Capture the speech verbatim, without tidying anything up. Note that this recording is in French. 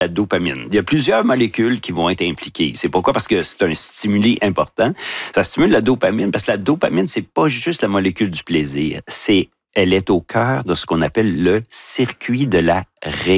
la dopamine. Il y a plusieurs molécules qui vont être impliquées. C'est pourquoi? Parce que c'est un stimuli important. Ça stimule la dopamine, parce que la dopamine, c'est pas juste la molécule du plaisir. C'est, elle est au cœur de ce qu'on appelle le circuit de la